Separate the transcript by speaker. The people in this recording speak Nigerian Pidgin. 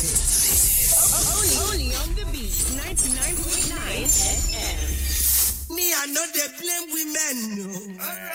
Speaker 1: Only on the beat. 99.9 FM.
Speaker 2: Me, I know they blame women. No.